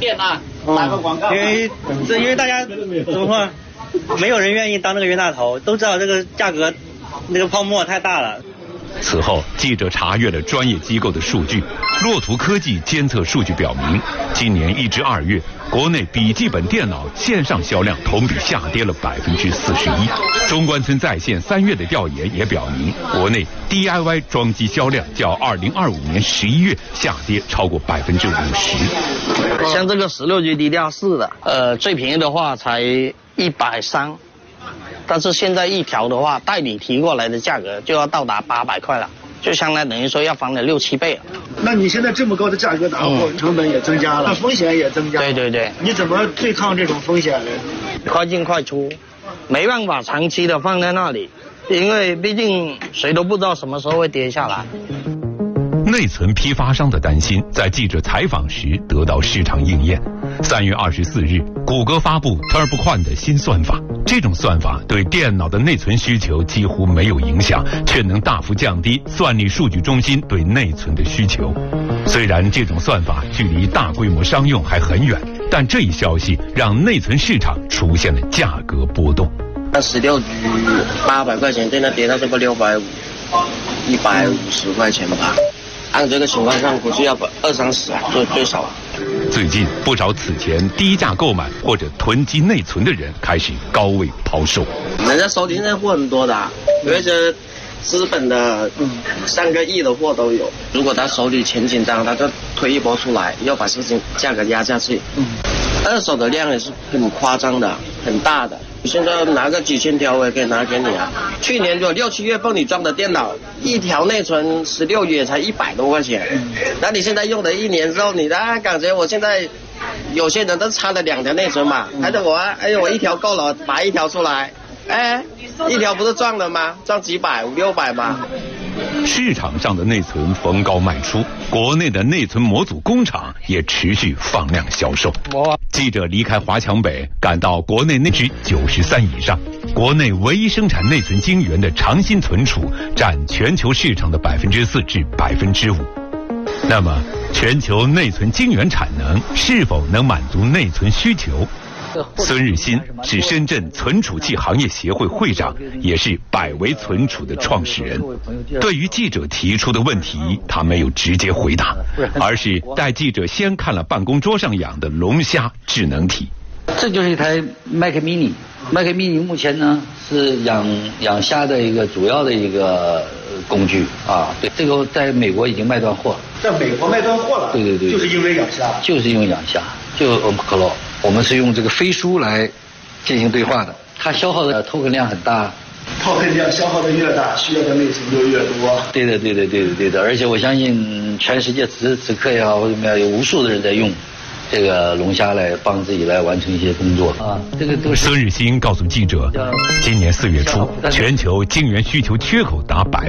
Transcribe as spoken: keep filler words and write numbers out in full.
电啊，打个广告。 因为这因为大家怎么说，没有人愿意当这个冤大头，都知道这个价格，那个泡沫太大了。 此后，记者查阅了专业机构的数据，洛图科技监测数据表明，今年一至二月，国内笔记本电脑线上销量同比下跌了百分之四十一。中关村在线三月的调研也表明，国内 D I Y 装机销量较二零二五年十一月下跌超过百分之五十。 像这个十六 G D D R 四的，呃，最便宜的话才一百三。但是现在一条的话，代理提过来的价格就要到达八百块了，就相当等于说要翻了六七倍了。 那你现在这么高的价格拿货，嗯、成本也增加了，风险也增加了。 对对对， 你怎么对抗这种风险呢？ 快进快出，没办法长期的放在那里，因为毕竟谁都不知道什么时候会跌下来。 内存批发商的担心在记者采访时得到市场应验。三月二十四日，谷歌发布 TurboQuant 的新算法，这种算法对电脑的内存需求几乎没有影响，却能大幅降低算力数据中心对内存的需求。虽然这种算法距离大规模商用还很远，但这一消息让内存市场出现了价格波动。 那十六 G 八百块钱，现在跌到这个六百五，一百五十块钱吧。按这个情况上，估计要二三十啊，最最少。 最近，不少此前低价购买或者囤积内存的人开始高位抛售。 人家手里现在货很多的、啊，有一些资本的上个亿的货都有。如果他手里钱紧张，他就推一波出来，要把事情价格压下去。嗯，二手的量也是很夸张的，很大的。现在拿个几千条我也可以拿给你啊。去年就六七月份你装的电脑，一条内存十六也才一百多块钱。那你现在用了一年之后，你啊感觉我现在有些人都插了两条内存嘛，还是我哎呦我一条够了，拔一条出来，哎，一条不是赚了吗？赚几百五六百嘛。 市场上的内存逢高卖出，国内的内存模组工厂也持续放量销售。记者离开华强北，赶到国内内值九十三以上，国内唯一生产内存晶圆的长鑫存储占全球市场的百分之四至百分之五。那么，全球内存晶圆产能是否能满足内存需求？孙日新是深圳存储器行业协会会长，也是百维存储的创始人。对于记者提出的问题，他没有直接回答，而是带记者先看了办公桌上养的龙虾智能体。 这就是一台 Mac Mini。Mac Mini 目前呢是养养虾的一个主要的一个工具啊。对，这个在美国已经卖断货了。 在美国卖断货了？ 对对对， 就是因为养虾。 就是因为养虾，就我们可乐。我们是用这个飞书来进行对话的，它消耗的 token 量很大， token 量消耗的越大，需要的内存就越多。 对的，对的，对的，对的。而且我相信全世界此时此刻也好，或者怎么样，有无数的人在用这个龙虾来帮自己来完成一些工作啊。这个都是。 孙日新告诉记者，今年四月初，全球晶圆需求缺口达百。